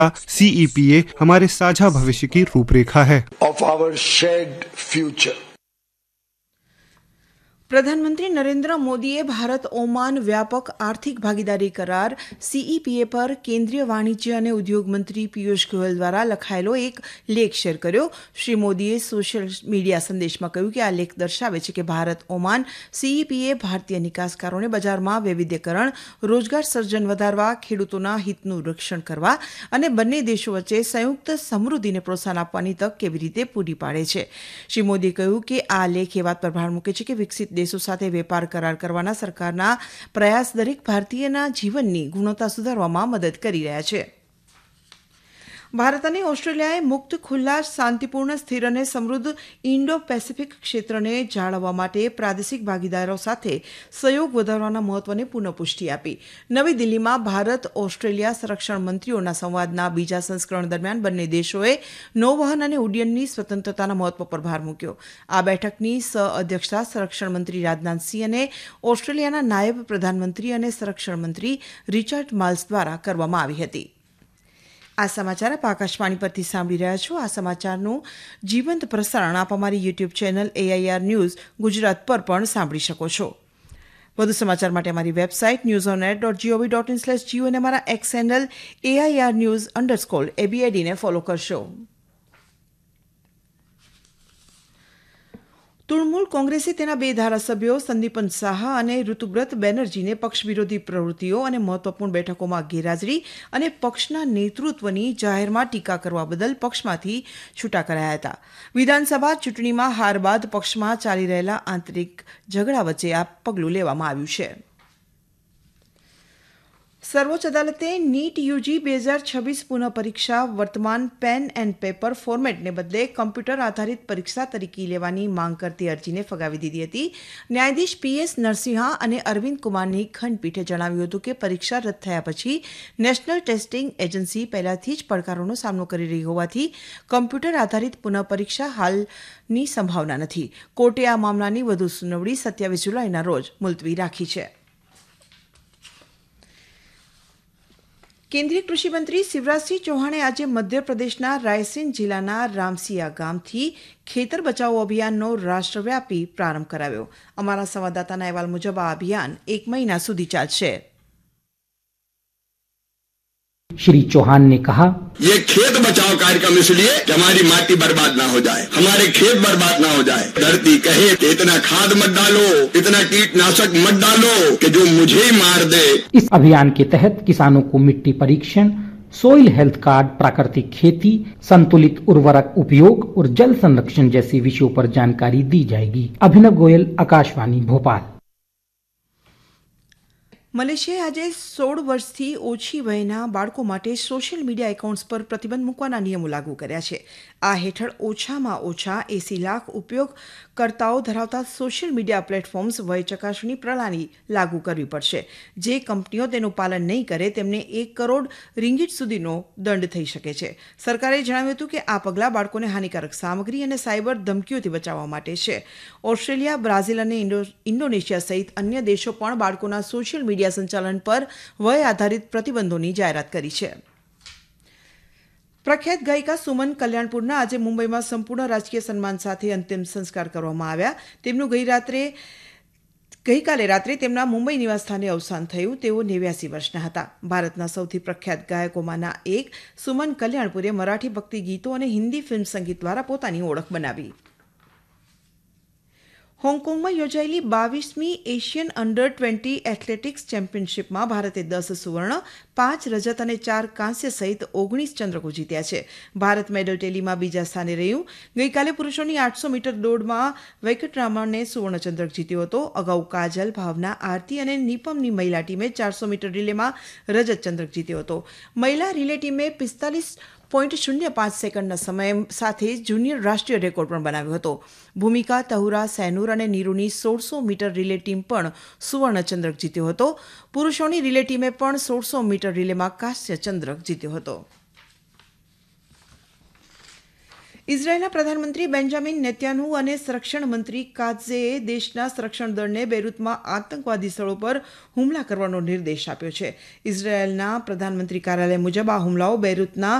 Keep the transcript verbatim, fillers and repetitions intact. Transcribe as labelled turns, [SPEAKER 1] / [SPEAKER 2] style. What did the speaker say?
[SPEAKER 1] CEPA हमारे साझा भविष्य की रूपरेखा है।
[SPEAKER 2] Of our shared future.
[SPEAKER 3] પ્રધાનમંત્રી નરેન્દ્ર મોદીએ ભારત ઓમાન વ્યાપક આર્થિક ભાગીદારી કરાર સીઈપીએ પર કેન્દ્રીય વાણિજ્ય અને ઉદ્યોગ મંત્રી પિયુષ ગોયલ દ્વારા લખાયેલો એક લેખ શેર કર્યો. શ્રી મોદીએ સોશિયલ મીડિયા સંદેશમાં કહ્યું કે આ લેખ દર્શાવે છે કે ભારત ઓમાન સીઈપીએ ભારતીય નિકાસકારોને બજારમાં વૈવિધ્યકરણ, રોજગાર સર્જન વધારવા, ખેડૂતોના હિતનું રક્ષણ કરવા અને બંને દેશો વચ્ચે સંયુક્ત સમૃદ્ધિને પ્રોત્સાહન આપવાની તક કેવી રીતે પૂરી પાડે છે. શ્રી મોદીએ કહ્યું કે આ લેખ એ વાત પર ભાર મૂકે છે કે વિકસિત દેશો સાથે વેપાર કરાર કરવાના સરકારના પ્રયાસ દરેક ભારતીયના જીવનની ગુણવત્તા સુધારવામાં મદદ કરી રહ્યા છે. ભારત અને ઓસ્ટ્રેલિયાએ મુક્ત, ખુલ્લા, શાંતિપૂર્ણ, સ્થિર અને સમૃદ્ધ ઇન્ડો પેસિફિક ક્ષેત્રને જાળવવા માટે પ્રાદેશિક ભાગીદારો સાથે સહયોગ વધારવાના મહત્વને પુનઃપુષ્ટિ આપી. નવી દિલ્હીમાં ભારત ઓસ્ટ્રેલિયા સંરક્ષણ મંત્રીઓના સંવાદના બીજા સંસ્કરણ દરમિયાન બંને દેશોએ નૌવહન અને ઉડ્ડયનની સ્વતંત્રતાના મહત્વ પર ભાર મૂક્યો. આ બેઠકની સહ-અધ્યક્ષતા સંરક્ષણ મંત્રી રાજનાથસિંહ અને ઓસ્ટ્રેલિયાના નાયબ પ્રધાનમંત્રી અને સંરક્ષણ મંત્રી રિચર્ડ માલ્સ દ્વારા કરવામાં આવી હતી. આ સમાચાર આપ આકાશવાણી પરથી સાંભળી રહ્યા છો. આ સમાચારનું જીવંત પ્રસારણ આપ અમારી YouTube channel AIR news Gujarat પર પણ સાંભળી શકો છો. વધુ સમાચાર માટે અમારી website news on air dot GOV dot in slash Jio અને અમારા x handle AIR news underscore એબીઆઈડીને follow કરશો. તૃણમૂલ કોંગ્રેસે તેના બે ધારાસભ્યો સંદીપન સાહા અને ઋતુબ્રત બેનર્જીને પક્ષ વિરોધી પ્રવૃત્તિઓ અને મહત્વપૂર્ણ બેઠકોમાં ગેરહાજરી અને પક્ષના નેતૃત્વની જાહેરમાં ટીકા કરવા બદલ પક્ષમાંથી છૂટા કરાયા હતા. વિધાનસભા ચૂંટણીમાં હાર બાદ પક્ષમાં ચાલી રહેલા આંતરિક ઝઘડા વચ્ચે આ પગલું લેવામાં આવ્યું છે. સર્વોચ્ચ અદાલતે નીટ યુજી બે હજાર છવ્વીસ પુનઃ પરીક્ષા વર્તમાન પેન એન્ડ પેપર ફોર્મેટને બદલે કમ્પ્યુટર આધારિત પરીક્ષા તરીકે લેવાની માંગ કરતી અરજીને ફગાવી દીધી હતી. ન્યાયાધીશ પીએસ નરસિંહા અને અરવિંદ કુમારની ખંડપીઠે જણાવ્યું હતું કે પરીક્ષા રદ થયા પછી નેશનલ ટેસ્ટિંગ એજન્સી પહેલાથી જ પડકારોનો સામનો કરી રહી હોવાથી કમ્પ્યુટર આધારિત પુનઃ પરીક્ષા હાલની સંભાવના નથી. કોર્ટે આ મામલાની વધુ સુનાવણી સત્યાવીસ જુલાઈના રોજ મુલતવી રાખી છે. કેન્દ્રીય કૃષિમંત્રી શિવરાજસિંહ ચૌહાણે આજે મધ્યપ્રદેશના રાયસેન જિલ્લાના રામસિયા ગામથી ખેતર બચાવો અભિયાનનો રાષ્ટ્રવ્યાપી પ્રારંભ કરાવ્યો. અમારા સંવાદદાતાના અહેવાલ મુજબ આ અભિયાન એક મહિના સુધી ચાલશે.
[SPEAKER 4] श्री चौहान ने कहा,
[SPEAKER 5] ये खेत बचाओ कार्यक्रम इसलिए कि हमारी माटी बर्बाद ना हो जाए, हमारे खेत बर्बाद ना हो जाए. धरती कहे कि इतना खाद मत डालो, इतना कीटनाशक मत डालो कि जो मुझे ही मार दे.
[SPEAKER 4] इस अभियान के तहत किसानों को मिट्टी परीक्षण, सोइल हेल्थ कार्ड, प्राकृतिक खेती, संतुलित उर्वरक उपयोग और जल संरक्षण जैसे विषयों पर जानकारी दी जाएगी. अभिनव गोयल, आकाशवाणी, भोपाल.
[SPEAKER 3] મલેશિયાએ આજે સોળ વર્ષથી ઓછી વયના બાળકો માટે સોશિયલ મીડિયા એકાઉન્ટ્સ પર પ્રતિબંધ મૂકવાના નિયમો લાગુ કર્યા છે. આ હેઠળ ઓછામાં ઓછા એસી લાખ ઉપયોગકર્તાઓ ધરાવતા સોશિયલ મીડિયા પ્લેટફોર્મ્સ વય ચકાસણી પ્રણાલી લાગુ કરવી પડશે. જે કંપનીઓ તેનું પાલન નહીં કરે તેમને એક કરોડ રિંગીટ સુધીનો દંડ થઈ શકે છે. સરકારે જણાવ્યું હતું કે આ પગલાં બાળકોને હાનિકારક સામગ્રી અને સાયબર ધમકીઓથી બચાવવા માટે છે. ઓસ્ટ્રેલિયા, બ્રાઝિલ અને ઇન્ડોનેશિયા સહિત અન્ય દેશો પણ બાળકોના સોશિયલ મીડિયા સંચાલન પર વય આધારિત પ્રતિબંધોની જાહેરાત કરી છે. પ્રખ્યાત ગાયિકા સુમન કલ્યાણપુરના આજે મુંબઈમાં સંપૂર્ણ રાજકીય સન્માન સાથે અંતિમ સંસ્કાર કરવામાં આવ્યા. તેમનું ગઈ રાત્રે ગઈકાલે રાત્રે તેમના મુંબઈ નિવાસસ્થાને અવસાન થયું. તેઓ નેવ્યાસી વર્ષના હતા. ભારતના સૌથી પ્રખ્યાત ગાયકોમાંના એક સુમન કલ્યાણપુરે મરાઠી ભક્તિ ગીતો અને હિન્દી ફિલ્મ સંગીત દ્વારા પોતાની ઓળખ બનાવી. હોંગકોંગમાં યોજાયેલી બાવીસમી એશિયન અંડર ટ્વેન્ટી એથ્લેટિક્સ ચેમ્પિયનશિપમાં ભારતે દસ સુવર્ણ, પાંચ રજત અને ચાર કાંસ્ય સહિત ઓગણીસ ચંદ્રકો જીત્યા છે. ભારત મેડલ ટેલીમાં બીજા સ્થાને રહ્યું. ગઈકાલે પુરુષોની આઠસો મીટર દોડમાં વેંકટરામણે સુવર્ણચંદ્રક જીત્યો હતો. અગાઉ કાજલ, ભાવના, આરતી અને નિપમની મહિલા ટીમે ચારસો મીટર રિલેમાં રજત ચંદ્રક જીત્યો હતો. મહિલા રિલે ટીમે પિસ્તાલીસ પોઈન્ટ શૂન્ય પાંચ સેકન્ડના સમય સાથે જુનિયર રાષ્ટ્રીય રેકોર્ડ પણ બનાવ્યો હતો. ભૂમિકા, તહુરા, સૈનુર અને નીરુની સોળસો મીટર રિલે ટીમ પણ સુવર્ણચંદ્રક જીત્યો હતો. પુરુષોની રિલે ટીમે પણ સોળસો મીટર રિલેમાં કાંસ્ય ચંદ્રક જીત્યો હતો. ઇઝરાયેલના પ્રધાનમંત્રી બેન્જામિન નેતન્યાહુ અને સંરક્ષણ મંત્રી કાત્ઝેએ દેશના સંરક્ષણ દળને બેરૂતમાં આતંકવાદી સ્થળો પર હુમલા કરવાનો નિર્દેશ આપ્યો છે. ઇઝરાયેલના પ્રધાનમંત્રી કાર્યાલય મુજબ આ હુમલાઓ બેરૂતના